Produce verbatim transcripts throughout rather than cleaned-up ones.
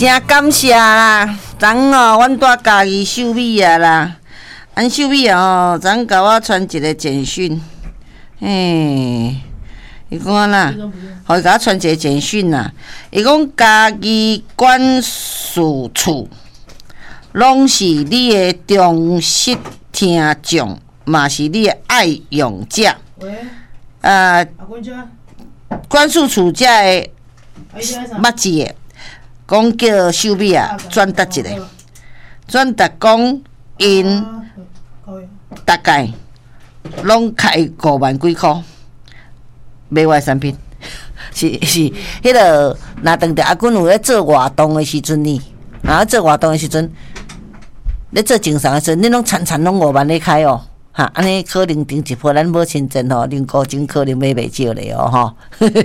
真感谢啦！昨哦，阮带家己秀美啊啦，俺秀美啊吼，昨甲我传一个简讯，嘿，伊讲安那，互伊甲我传一个简讯啦。伊讲家己管事处，拢是你的忠实听众，嘛是你的爱用者。喂。呃，管事处遮的捌字的。讲叫秀美啊，转达一个，转达讲因大概拢开五万几箍买我的产品，是是，迄个若当着阿君有咧做活动的时阵呢，啊做活动的时阵，咧做正常的时阵，恁拢惨惨拢五万咧开哦，哈，安尼可能顶一波咱无亲真吼，恁高金可能买袂少咧哦，吼，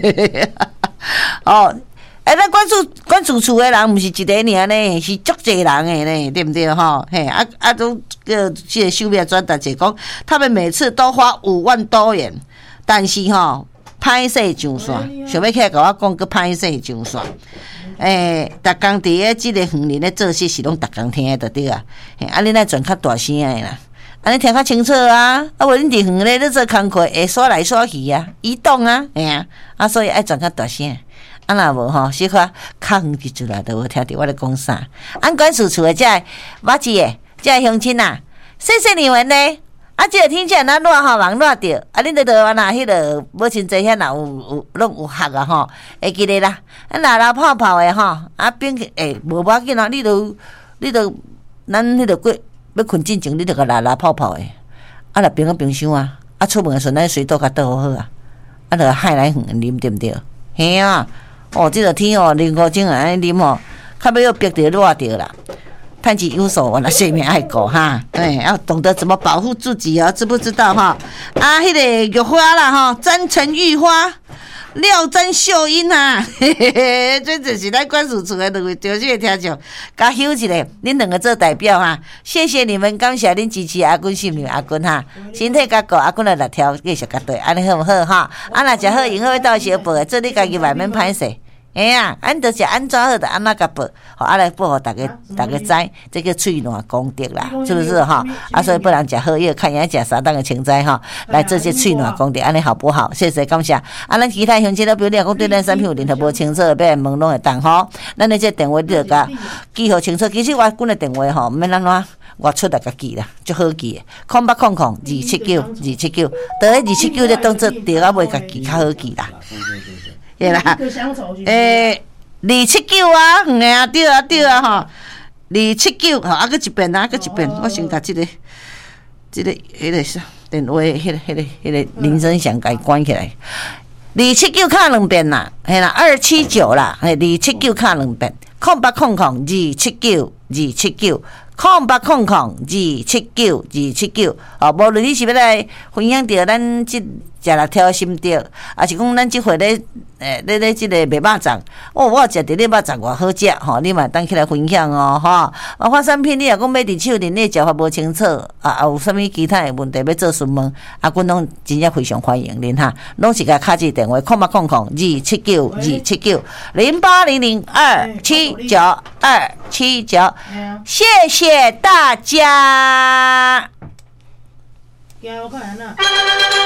哦。哎，咱管事管事处的人，毋是一个尔呢，是足侪人的呢，对不对吼？嘿，啊啊，都个这个秀美转达者讲，他们每次都花五万多元，但是吼，歹势上线，想要起来甲我讲，佮歹势上线。诶，逐工伫咧即个园林咧做事是拢逐工听的，对啊。嘿，啊，恁爱转较大声的啦，安尼听较清楚啊。啊，无恁伫园咧咧做工课，会刷来刷去啊，移动啊，嘿啊，啊，所以爱转较大声。啊，若无吼，小可较远一阵来都无听到我咧讲啥。俺管事处的遮捌字的遮乡亲啊，谢谢你们呢。啊，即个天气若热吼，人热着，啊，恁着着若迄落无亲侪遐若有有拢有学啊吼，会记得啦。啊，热热泡泡的吼，啊，变诶无要紧啊，你着你着咱迄落过要困进前，你着甲热热泡泡的。啊，若冰个冰箱啊，啊，出门的时阵咱水倒甲倒好好啊，啊，着海来远啉对毋对？嘿啊。哦，即个天哦，啉五种安尼啉哦，较尾又逼着热着啦。趁钱有数，我那睡眠爱顾哈，对，要懂得怎么保护自己哦，知不知道哈？啊，迄、那个玉花啦哈，沾成玉花，料沾秀英啊，嘿嘿嘿，这就是咱管事处的两位忠实的听众，加休一个，恁两个做代表哈，谢谢你们，感谢恁支持阿君心灵阿君哈，身体较顾阿君来六条继续甲对，安尼好毋好哈？啊，若食好用好到小报的，做你家己慢慢歹势。哎呀，俺就是安怎好的安怎甲报，好啊来报互大家大家知，这个喙暖功德啦，是不是哈？啊，所以不然食好药，看人家食啥当个清斋哈，来做这喙暖功德，安尼好不好？谢谢感谢。啊，咱其他乡亲都表示讲对咱产品有任何无清楚，要来问拢会当吼。咱的这电话你着甲记好清楚。其实我阮的电话吼，毋免安怎我出来甲记啦，足好记的。空八空空二七九二七九，倒咧二七九咧当做对啊，袂甲记较好记啦。对啦，诶，二七九啊，嗯啊，对啊，对啊，吼，二七九，吼，啊，搁一遍啊，搁一遍，我先甲即个，即个，迄个啥电话，迄个，迄个，迄个铃声响，甲伊关起来。二七九卡两遍啦，嘿啦，二七九啦，嘿，二七九卡两遍，空八空空二七九二七九。空八空空二七九二七九，哦，无论你是要来分享着咱即食六条心得，还是讲咱即回咧诶咧咧即个卖肉粽，哦，我食着咧肉粽偌好食吼，你嘛当起来分享哦，吼，啊，发产品你若讲买伫手里，你食法无清楚，啊，啊有啥物其他诶问题要做询问，啊，阮拢真正非常欢迎恁哈，拢是甲卡即电话空八空空二七九二七九零八零零二七九二七九，谢谢。谢谢大家。